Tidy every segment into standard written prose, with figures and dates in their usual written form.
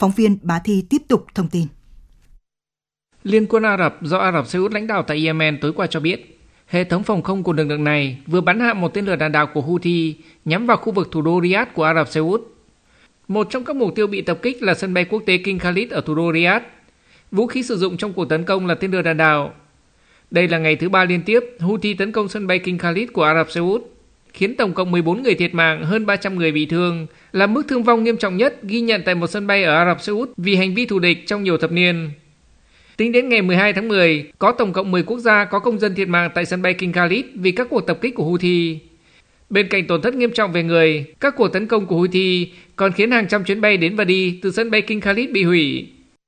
Phóng viên Bá Thi tiếp tục thông tin. Liên quân Ả Rập do Ả Rập Xê Út lãnh đạo tại Yemen tối qua cho biết, hệ thống phòng không của lực lượng này vừa bắn hạ một tên lửa đạn đạo của Houthi nhắm vào khu vực thủ đô Riyadh của Ả Rập Xê Út. Một trong các mục tiêu bị tập kích là sân bay quốc tế King Khalid ở thủ đô Riyadh. Vũ khí sử dụng trong cuộc tấn công là tên lửa đạn đạo. Đây là ngày thứ 3 liên tiếp Houthi tấn công sân bay King Khalid của Ả Rập Xê Út, khiến tổng cộng 14 người thiệt mạng, hơn 300 người bị thương, là mức thương vong nghiêm trọng nhất ghi nhận tại một sân bay ở Ả Rập Xê Út vì hành vi thù địch trong nhiều thập niên. Tính đến ngày 12 tháng 10, có tổng cộng 10 quốc gia có công dân thiệt mạng tại sân bay King Khalid vì các cuộc tập kích của Houthi. Bên cạnh tổn thất nghiêm trọng về người, các cuộc tấn công của Houthi còn khiến hàng trăm chuyến bay đến và đi từ sân bay King Khalid bị hủy.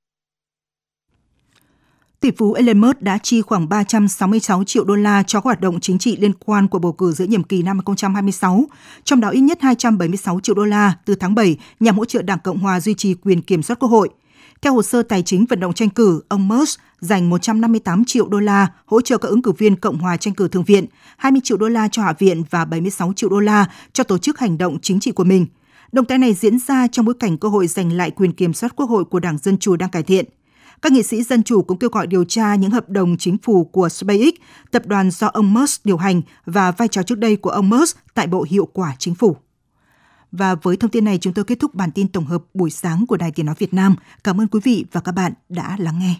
Tỷ phú Elon Musk đã chi khoảng 366 triệu đô la cho các hoạt động chính trị liên quan của bầu cử giữa nhiệm kỳ năm 2026, trong đó ít nhất 276 triệu đô la từ tháng 7 nhằm hỗ trợ Đảng Cộng hòa duy trì quyền kiểm soát Quốc hội. Theo hồ sơ tài chính vận động tranh cử, ông Musk dành 158 triệu đô la hỗ trợ các ứng cử viên Cộng hòa tranh cử Thượng viện, 20 triệu đô la cho Hạ viện và 76 triệu đô la cho tổ chức hành động chính trị của mình. Động thái này diễn ra trong bối cảnh cơ hội giành lại quyền kiểm soát Quốc hội của Đảng Dân Chủ đang cải thiện. Các nghị sĩ Dân Chủ cũng kêu gọi điều tra những hợp đồng chính phủ của SpaceX, tập đoàn do ông Musk điều hành, và vai trò trước đây của ông Musk tại Bộ Hiệu quả Chính phủ. Và với thông tin này, chúng tôi kết thúc bản tin tổng hợp buổi sáng của Đài Tiếng nói Việt Nam. Cảm ơn quý vị và các bạn đã lắng nghe.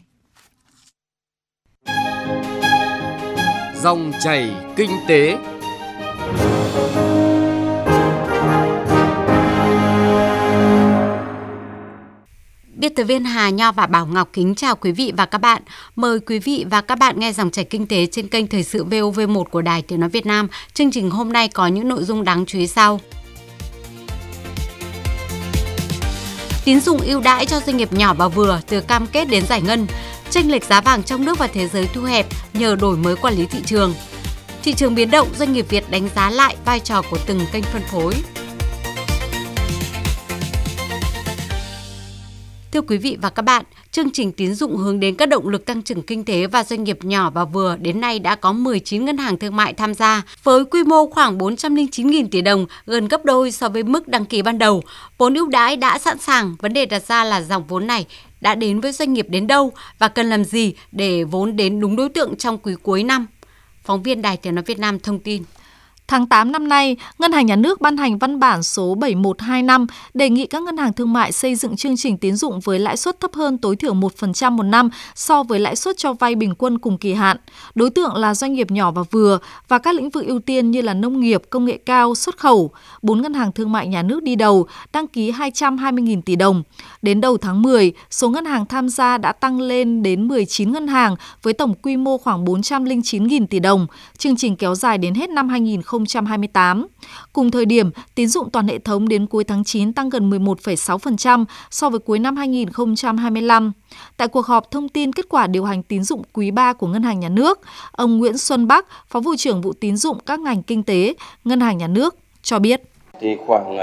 Dòng chảy kinh tế. Biên tập viên Hà Nho và Bảo Ngọc kính chào quý vị và các bạn. Mời quý vị và các bạn nghe dòng chảy kinh tế trên kênh Thời sự VOV1 của Đài Tiếng nói Việt Nam. Chương trình hôm nay có những nội dung đáng chú ý sau. Tín dụng ưu đãi cho doanh nghiệp nhỏ và vừa từ cam kết đến giải ngân. Chênh lệch giá vàng trong nước và thế giới thu hẹp nhờ đổi mới quản lý thị trường. Thị trường biến động, doanh nghiệp Việt đánh giá lại vai trò của từng kênh phân phối. Thưa quý vị và các bạn, chương trình tín dụng hướng đến các động lực tăng trưởng kinh tế và doanh nghiệp nhỏ và vừa đến nay đã có 19 ngân hàng thương mại tham gia, với quy mô khoảng 409.000 tỷ đồng, gần gấp đôi so với mức đăng ký ban đầu. Vốn ưu đãi đã sẵn sàng, vấn đề đặt ra là dòng vốn này đã đến với doanh nghiệp đến đâu và cần làm gì để vốn đến đúng đối tượng trong quý cuối năm. Phóng viên Đài Tiếng nói Việt Nam thông tin. Tháng 8 năm nay, Ngân hàng Nhà nước ban hành văn bản số 7125 đề nghị các ngân hàng thương mại xây dựng chương trình tín dụng với lãi suất thấp hơn tối thiểu 1% một năm so với lãi suất cho vay bình quân cùng kỳ hạn. Đối tượng là doanh nghiệp nhỏ và vừa và các lĩnh vực ưu tiên như là nông nghiệp, công nghệ cao, xuất khẩu. 4 ngân hàng thương mại nhà nước đi đầu, đăng ký 220.000 tỷ đồng. Đến đầu tháng 10, số ngân hàng tham gia đã tăng lên đến 19 ngân hàng với tổng quy mô khoảng 409.000 tỷ đồng. Chương trình kéo dài đến hết năm 2028. Cùng thời điểm, tín dụng toàn hệ thống đến cuối tháng 9 tăng gần 11,6% so với cuối năm 2025. Tại cuộc họp thông tin kết quả điều hành tín dụng quý 3 của Ngân hàng Nhà nước, ông Nguyễn Xuân Bắc, Phó vụ trưởng vụ tín dụng các ngành kinh tế, Ngân hàng Nhà nước cho biết. Thì khoảng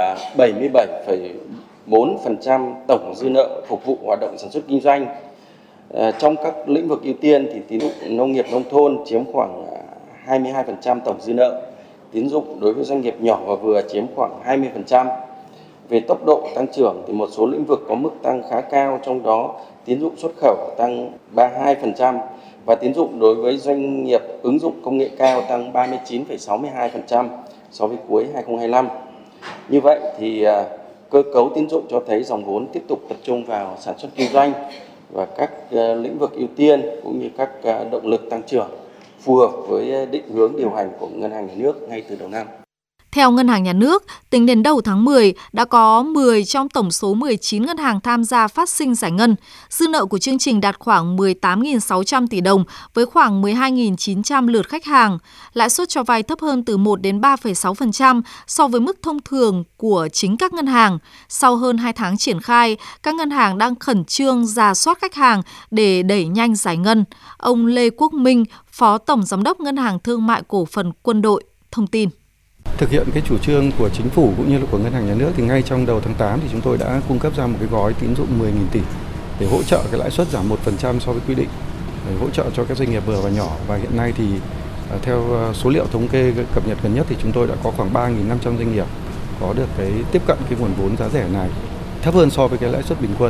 77,4% tổng dư nợ phục vụ hoạt động sản xuất kinh doanh. Trong các lĩnh vực ưu tiên thì tín dụng nông nghiệp nông thôn chiếm khoảng 22% tổng dư nợ, tín dụng đối với doanh nghiệp nhỏ và vừa chiếm khoảng 20%. Về tốc độ tăng trưởng thì một số lĩnh vực có mức tăng khá cao, trong đó tín dụng xuất khẩu tăng 32% và tín dụng đối với doanh nghiệp ứng dụng công nghệ cao tăng 39,62% so với cuối 2025. Như vậy thì cơ cấu tín dụng cho thấy dòng vốn tiếp tục tập trung vào sản xuất kinh doanh và các lĩnh vực ưu tiên cũng như các động lực tăng trưởng phù hợp với định hướng điều hành của Ngân hàng Nhà nước ngay từ đầu năm. Theo Ngân hàng Nhà nước, tính đến đầu tháng 10, đã có 10 trong tổng số 19 ngân hàng tham gia phát sinh giải ngân. Dư nợ của chương trình đạt khoảng 18.600 tỷ đồng với khoảng 12.900 lượt khách hàng. Lãi suất cho vay thấp hơn từ 1 đến 3,6% so với mức thông thường của chính các ngân hàng. Sau hơn 2 tháng triển khai, các ngân hàng đang khẩn trương rà soát khách hàng để đẩy nhanh giải ngân. Ông Lê Quốc Minh, Phó Tổng Giám đốc Ngân hàng Thương mại Cổ phần Quân đội, thông tin. Thực hiện cái chủ trương của chính phủ cũng như là của Ngân hàng Nhà nước thì ngay trong đầu tháng 8 thì chúng tôi đã cung cấp ra một cái gói tín dụng 10.000 tỷ để hỗ trợ cái lãi suất giảm 1% so với quy định, để hỗ trợ cho các doanh nghiệp vừa và nhỏ. Và hiện nay thì theo số liệu thống kê cập nhật gần nhất thì chúng tôi đã có khoảng 3.500 doanh nghiệp có được cái tiếp cận cái nguồn vốn giá rẻ này, thấp hơn so với cái lãi suất bình quân.